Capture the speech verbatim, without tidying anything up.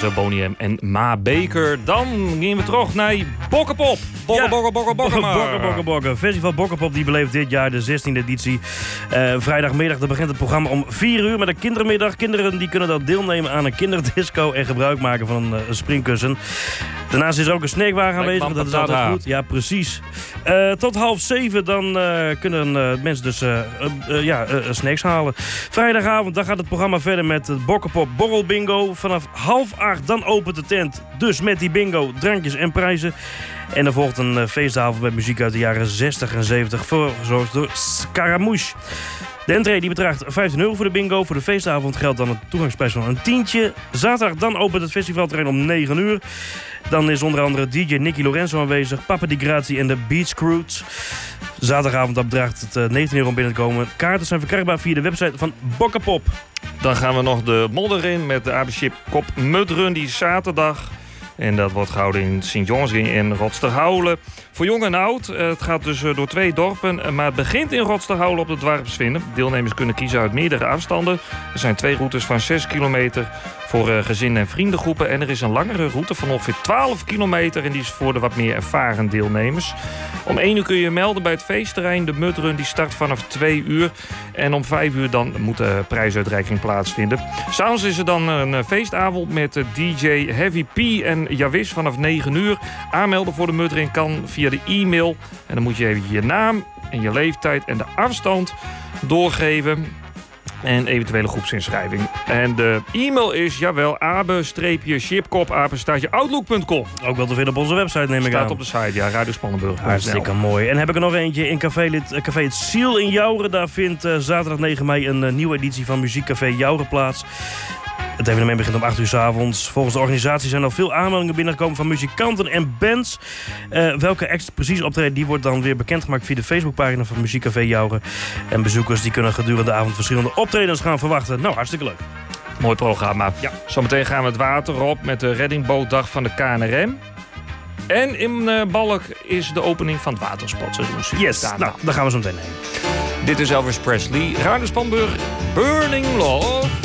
uh, Boney M en Ma Baker. Dan gingen we terug naar Bokkenpop. Bokken, Ja. bokken, bokken, bokken maar. Bokken, bokken, bokken. Festival Bokkenpop die beleeft dit jaar de zestiende editie. Uh, vrijdagmiddag dan begint het programma om vier uur met een kindermiddag. Kinderen die kunnen dan deelnemen aan een kinderdisco en gebruik maken van een, uh, een springkussen. Daarnaast is er ook een snackwagen aanwezig. Dat is altijd goed. Ja, precies. Uh, tot half zeven dan uh, kunnen uh, mensen dus uh, uh, uh, ja, uh, snacks halen. Vrijdagavond dan gaat het programma verder met het Bokkenpop Borrel Bingo. Vanaf half acht dan opent de tent. Dus met die bingo, drankjes en prijzen. En er volgt een uh, feestavond met muziek uit de jaren zestig en zeventig. Verzorgd door Scaramouche. De entree die bedraagt vijftien euro voor de bingo. Voor de feestavond geldt dan een toegangsprijs van een tientje. Zaterdag dan opent het festivalterrein om negen uur. Dan is onder andere D J Nicky Lorenzo aanwezig, Papa Di Grazie en de Beach Crews. Zaterdagavond dat bedraagt het uh, negentien euro om binnen te komen. Kaarten zijn verkrijgbaar via de website van Bokkenpop. Dan gaan we nog de modder in met de Abenschip Kop Mudrun die zaterdag. En dat wordt gehouden in Sint-Jonsring en Rotsterhouwelen. Voor jong en oud. Het gaat dus door twee dorpen. Maar het begint in Rotsterhouwelen op de Dwarpsvinden. Deelnemers kunnen kiezen uit meerdere afstanden. Er zijn twee routes van zes kilometer voor gezinnen en vriendengroepen. En er is een langere route van ongeveer twaalf kilometer. En die is voor de wat meer ervaren deelnemers. Om één uur kun je je melden bij het feestterrein. De Mudrun die start vanaf twee uur. En om vijf uur dan moet de prijsuitreiking plaatsvinden. S'avonds is er dan een feestavond met D J Heavy P en Javis vanaf negen uur. Aanmelden voor de Mudrun kan via de e-mail. En dan moet je even je naam en je leeftijd en de afstand doorgeven. En eventuele groepsinschrijving. En de e-mail is, jawel, abe-shipkop, apenstaartje, outlook punt com. Ook wel te vinden op onze website, neem ik aan. Staat op de site, ja, Radio Spannenburg. Hartstikke mooi. En heb ik er nog eentje in Café, Lid, Café Het Ziel in Jouren. Daar vindt uh, zaterdag negen mei een uh, nieuwe editie van Muziekcafé Jouren plaats. Het evenement begint om acht uur 's avonds. Volgens de organisatie zijn al veel aanmeldingen binnengekomen van muzikanten en bands. Uh, welke acts precies optreden, die wordt dan weer bekendgemaakt via de Facebookpagina van Muziekcafé Jouren. En bezoekers die kunnen gedurende de avond verschillende optredens gaan verwachten. Nou, hartstikke leuk. Mooi programma. Ja. Zometeen gaan we het water op met de reddingbootdag van de K N R M. En in uh, Balk is de opening van het watersportseizoen. Yes, daar, nou, daar gaan we zo meteen heen. Dit is Elvis Presley, Radio Spannenburg, Burning Love.